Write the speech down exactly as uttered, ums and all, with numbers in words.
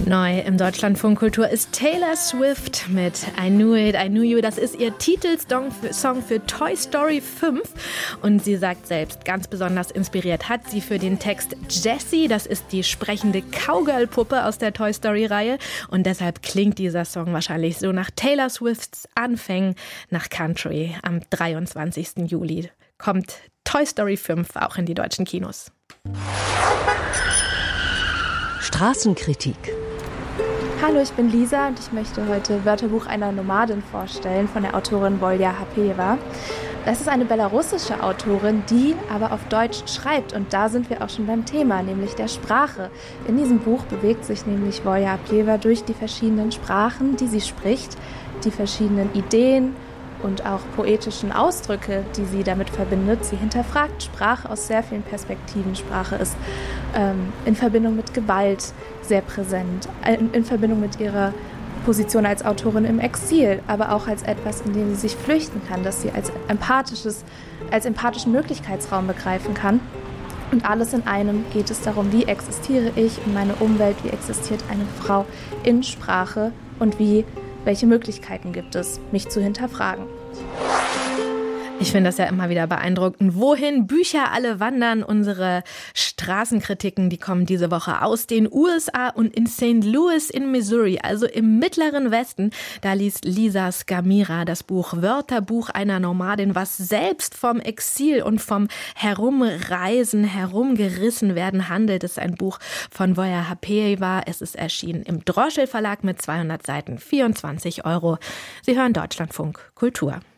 Neu im Deutschlandfunk Kultur ist Taylor Swift mit I Knew It, I Knew You. Das ist ihr Titelsong für, Song für Toy Story fünf. Und sie sagt selbst, ganz besonders inspiriert hat sie für den Text Jessie. Das ist die sprechende Cowgirl-Puppe aus der Toy Story-Reihe. Und deshalb klingt dieser Song wahrscheinlich so nach Taylor Swifts Anfängen nach Country. Am dreiundzwanzigsten Juli kommt Toy Story fünf auch in die deutschen Kinos. Straßenkritik. Hallo, ich bin Lisa und ich möchte heute Wörterbuch einer Nomadin vorstellen von der Autorin Volja Hapeva. Das ist eine belarussische Autorin, die aber auf Deutsch schreibt. Und da sind wir auch schon beim Thema, nämlich der Sprache. In diesem Buch bewegt sich nämlich Volja Hapeva durch die verschiedenen Sprachen, die sie spricht, die verschiedenen Ideen und auch poetischen Ausdrücke, die sie damit verbindet. Sie hinterfragt Sprache aus sehr vielen Perspektiven. Sprache ist ähm, in Verbindung mit Gewalt sehr präsent, in, in Verbindung mit ihrer Position als Autorin im Exil, aber auch als etwas, in dem sie sich flüchten kann, das sie als empathisches, als empathischen Möglichkeitsraum begreifen kann. Und alles in einem geht es darum, wie existiere ich in meiner Umwelt, wie existiert eine Frau in Sprache und wie welche Möglichkeiten gibt es, mich zu hinterfragen. Ich finde das ja immer wieder beeindruckend, wohin Bücher alle wandern. Unsere Straßenkritiken, die kommen diese Woche aus den U S A und in Saint Louis in Missouri, also im mittleren Westen. Da liest Lisa Skamira das Buch Wörterbuch einer Nomadin, was selbst vom Exil und vom Herumreisen, herumgerissen werden handelt. Es ist ein Buch von Volja Hapeva. Es ist erschienen im Droschel Verlag mit zweihundert Seiten, vierundzwanzig Euro. Sie hören Deutschlandfunk Kultur.